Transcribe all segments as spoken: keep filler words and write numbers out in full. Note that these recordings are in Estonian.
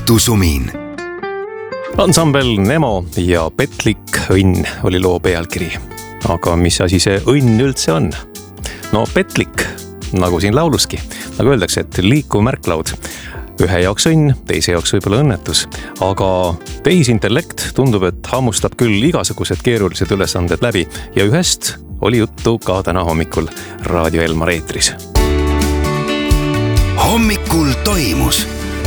õhtusumin. Ansambel Nemo ja Petlik õnn oli loo pealkiri. Aga mis asi see õnn üldse on? No petlik, nagu siin lauluski. Nagu öeldakse, et liikuv märklaud. Ühe jaoks õnn, teise jaoks võib-olla õnnetus. Aga tehisintellekt tundub, et hammustab küll igasugused keerulised ülesanded läbi. Ja ühest oli juttu ka täna hommikul Raadio Elmar eetris. Hommikul toimus.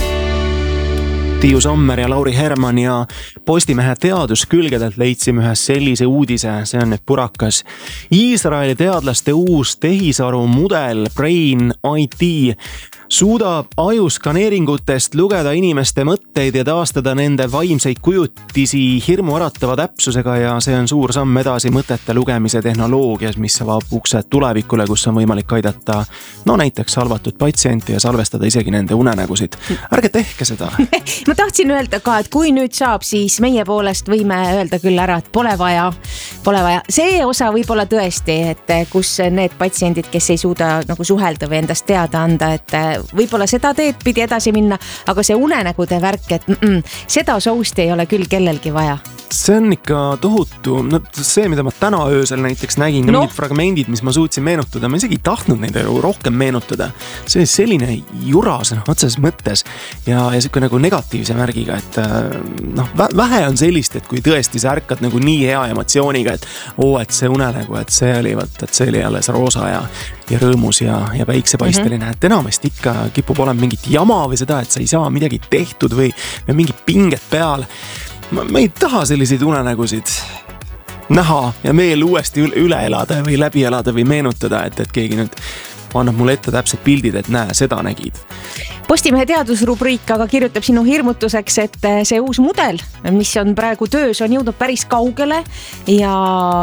Tiiu Sommer ja Lauri Herman ja Postimehe teaduskülgedelt leidsime ühes sellise uudise, see on nüüd purakas. Iisraeli teadlaste uus tehisaru mudel Brain I T suudab ajuskaneeringutest lugeda inimeste mõtteid ja taastada nende vaimseid kujutisi hirmuäratava täpsusega ja see on suur samm edasi mõtete lugemise tehnoloogias, mis avab uksed tulevikule, kus on võimalik aidata no näiteks halvatud patsienti ja salvestada isegi nende unenägusid. Ärge tehke seda. Ma tahtsin öelda ka, et kui nüüd saab, siis meie poolest võime öelda küll ära, et pole vaja, pole vaja. See osa võib olla tõesti, et kus need patsiendid, kes ei suuda nagu suhelda või endast teada anda, et võib-olla seda teed pidi edasi minna, aga see unenägude värk, et mm-mm, seda sousti ei ole küll kellelgi vaja. See on ikka tohutu, no see, mida ma täna öösel näiteks nägin, no. Mingid fragmendid, mis ma suutsin meenutada, ma isegi ei tahtnud neid rohkem meenutada. See on selline jura sõna otseses mõttes ja, ja siuke nagu negatiivse märgiga, et noh, vähe on sellist, et kui tõesti sa ärkad nagu nii hea emotsiooniga, et oo, et see unenägu, et see oli, võt, et see oli alles roosa ja, ja rõõmus ja, ja päiksepaisteline, mm-hmm. et enamasti ikka kipub olema mingit jama või seda, et sa ei saa midagi tehtud või, või mingid pinged peal. Ma, ma ei taha selliseid unenägusid näha ja meel uuesti üle elada või läbi elada või meenutada, et, et keegi nüüd annab mulle ette täpsed pildid, et näe, seda nägid. Postimehe teadusrubriik aga kirjutab sinu hirmutuseks, et see uus mudel, mis on praegu töös, on jõudnud päris kaugele ja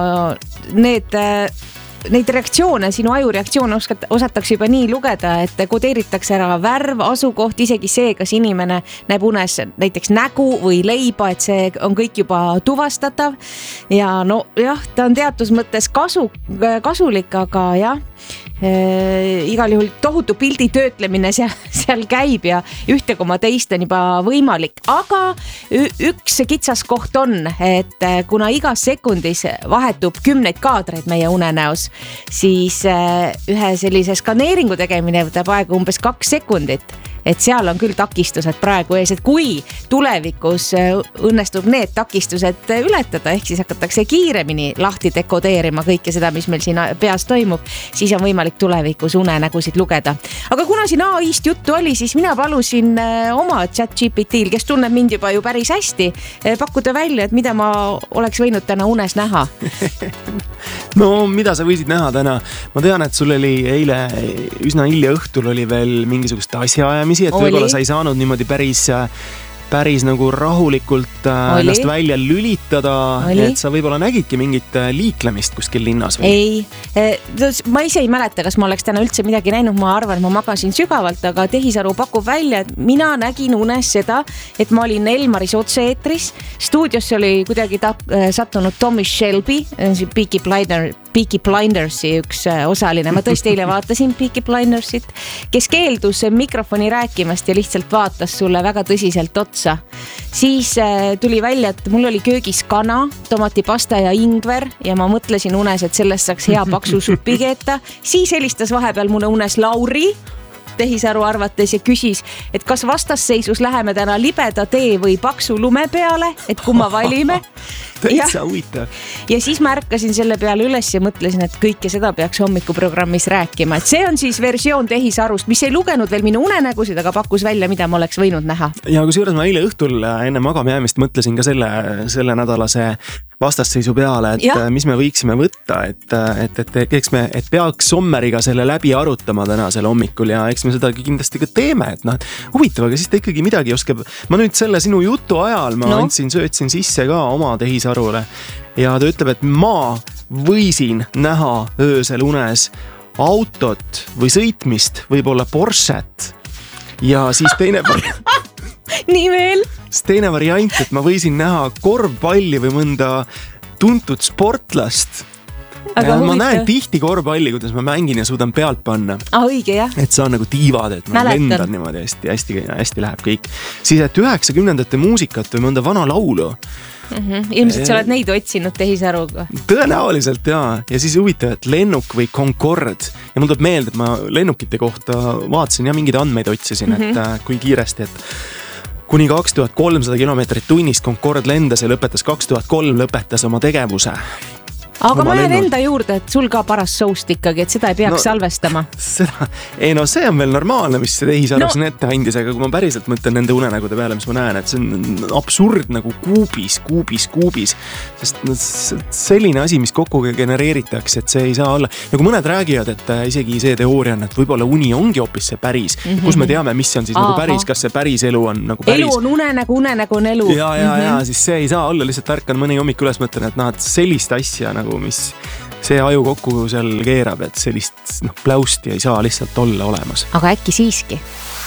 need... Neid reaktsioone, sinu ajureaktsioone oskat, osatakse juba nii lugeda, et kodeeritakse ära värv, asukoht, isegi see, kas inimene näeb unes näiteks nägu või leiba, et see on kõik juba tuvastatav. Ja no jah, ta on teatud mõttes kasu, kasulik, aga jah, e, igal juhul tohutu pildi töötlemine seal, seal käib ja ühte koma teist on juba võimalik. Aga üks kitsas koht on, et kuna igas sekundis vahetub kümneid kaadreid meie unenäos, siis ühe sellise skaneeringu tegemine võtab aega umbes kaks sekundit, et seal on küll takistused praegu ees, et kui tulevikus õnnestub need takistused ületada, ehk siis hakatakse kiiremini lahti dekodeerima kõike seda, mis meil siin peas toimub, siis on võimalik tulevikus unenägusid lugeda. Aga kuna siin A I-st juttu oli, siis mina palusin oma ChatGPT-l, kes tunneb mind juba ju päris hästi, pakkuda välja, et mida ma oleks võinud täna unes näha. No, mida sa võisid näha täna? Ma tean, et sul oli eile üsna hilja õhtul oli veel mingisugust asjaajamisi, et võib-olla sa ei saanud niimoodi päris, päris nagu rahulikult oli. Ennast välja lülitada, oli. Et sa võib-olla nägidki mingit liiklemist kuskil linnas või? Ei, ma ise ei mäleta, kas ma oleks täna üldse midagi näinud, ma arvan, ma magasin sügavalt, aga tehisaru pakub välja, et mina nägin unes seda, et ma olin Elmaris otse-eetris, stuudiosse oli kuidagi tap, sattunud Tommy Shelby, Peaky Blinder, Peaky Blindersi üks osaline, ma tõesti eile vaatasin Peaky Blindersit, kes keeldus mikrofoni rääkimast ja lihtsalt vaatas sulle väga tõsiselt otsa. Siis tuli välja, et mul oli köögis kana, tomatipasta ja ingver ja ma mõtlesin unes, et sellest saaks hea paksu supi keeta. Siis helistas vahepeal mulle unes Lauri, tehisaru arvates ja küsis, et kas vastasseisus läheme täna libeda tee või paksu lume peale, et kui ma valime. Täitsa huvitav. Ja siis ma ärkasin selle peale üles ja mõtlesin, et kõike seda peaks hommikuprogrammis rääkima. Et see on siis versioon tehisarust, mis ei lugenud veel minu unenägusid, aga pakkus välja, mida ma oleks võinud näha. Ja kui seejuures ma eile õhtul enne magama jäämist mõtlesin ka selle, selle nädalase vastasseisu peale, et ja. Mis me võiksime võtta, et, et, et, et, eks me, et peaks Sommeriga selle läbi arutama tänasel hommikul ja eks me seda kindlasti ka teeme, et noh, huvitav, aga siis ta ikkagi midagi oskab. Ma nüüd selle sinu jutu ajal ma no. andsin, söötsin sisse ka oma tehisarule ja ta ütleb, et ma võisin näha öösel unes autot või sõitmist, võib-olla Porschet ja siis teine nii veel? Teine variant, et ma võisin näha korvpalli või mõnda tuntud sportlast Ja ma näen tihti korvpalli, kuidas ma mängin ja suudan pealt panna. Ah, õige, jah. Et see on nagu tiivad, et ma Mäletan. lendan niimoodi hästi, hästi, hästi läheb kõik. Siis, et üheksakümnendate muusikat või mõnda vana laulu. Mm-hmm. Ilmselt sa oled neid otsinud tehisaruga. Tõenäoliselt, jaa. Ja siis huvitav, et lennuk või Concorde. Ja mul tuleb meelde, et ma lennukite kohta vaatasin ja mingeid andmeid otsisin, mm-hmm. et kui kiiresti, et kuni kaks tuhat kolmsada kilomeetrit tunnist Concorde lendas ja lõpetas kaks tuhat kolm lõpetas oma tegevuse. Aga ma jään enda juurde, et sul ka paras soust ikkagi, et seda ei peaks no, salvestama. Seda, ei no see on veel normaalne, mis see tehisarvus no. ette andis, aga kui ma päriselt mõtlen nende unenägude peale, mis ma näen, et see on absurd nagu kuubis, kuubis, kuubis. Sest no, selline asi, mis kokku genereeritakse, et see ei saa olla. Ja kui mõned räägivad, et isegi see teooria on, et võib-olla uni ongi hoopis see päris. Mm-hmm. Kus me teame, mis on siis Aha. nagu päris, kas see päris elu on nagu päris. Elu on unenägu, unenägu on elu. Ja, ja, mm-hmm. ja siis see ei saa olla, lihtsalt ärkan mõni hommik üles mõtlen, et noh, et sellist asja nagu mis see aju kokku seal keerab, et sellist noh, pläusti ei saa lihtsalt olla olemas. Aga äkki siiski?